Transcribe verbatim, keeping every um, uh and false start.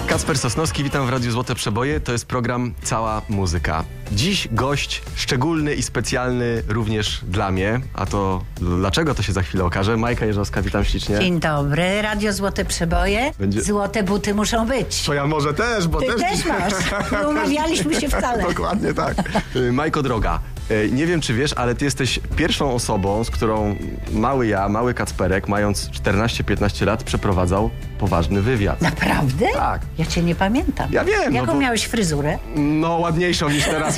Kacper Sosnowski, witam w Radiu Złote Przeboje. To jest program Cała Muzyka. Dziś gość szczególny i specjalny również dla mnie. A to dlaczego, to się za chwilę okaże. Majka Jeżowska, witam ślicznie. Dzień dobry, Radio Złote Przeboje. Będzie... Złote buty muszą być. To ja może też, bo Ty też... też masz. Nie umawialiśmy się wcale. Dokładnie tak. Majko droga, nie wiem czy wiesz, ale ty jesteś pierwszą osobą, z którą mały ja, mały Kacperek, mając czternaście piętnaście lat, przeprowadzał poważny wywiad. Naprawdę? Tak. Ja cię nie pamiętam. Ja wiem. Jaką no bo... miałeś fryzurę? No ładniejszą niż teraz.